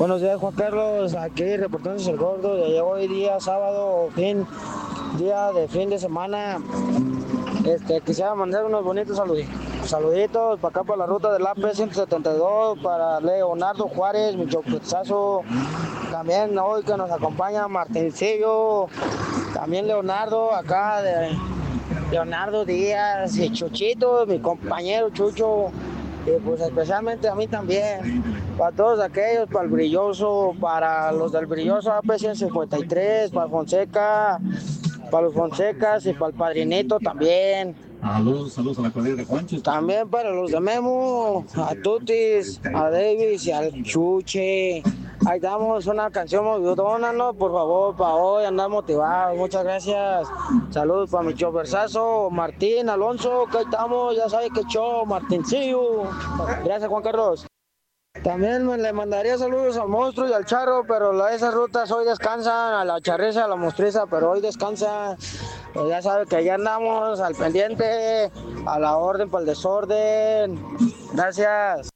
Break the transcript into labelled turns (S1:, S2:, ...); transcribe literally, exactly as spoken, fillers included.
S1: Buenos días, Juan Carlos, aquí reportándose el gordo. Ya llegó hoy día sábado, fin, día de fin de semana. Este, quisiera mandar unos bonitos saluditos. Saluditos para acá, para la ruta del A P ciento setenta y dos, para Leonardo Juárez, mi chopezazo. También hoy que nos acompaña Martincillo, también Leonardo, acá de Leonardo Díaz y Chuchito, mi compañero Chucho. Y pues especialmente a mí también, para todos aquellos, para el Brilloso, para los del Brilloso A P ciento cincuenta y tres, para Fonseca, para los Fonsecas y para el Padrinito también.
S2: Saludos, saludos a la cuadrilla de Juancho.
S1: También para los de Memo, a Tutis, a Davis y al Chuche. Ahí damos una canción movidona, ¿no? Por favor, para hoy andar motivados. Muchas gracias. Saludos para mi choversazo, Martín, Alonso, que ahí estamos, ya sabes que show, Martincillo. Gracias, Juan Carlos. También me le mandaría saludos al monstruo y al charro, pero la, esas rutas hoy descansan, a la charriza, a la mostriza, pero hoy descansan. Pues ya sabe que ya andamos al pendiente, a la orden para el desorden. Gracias.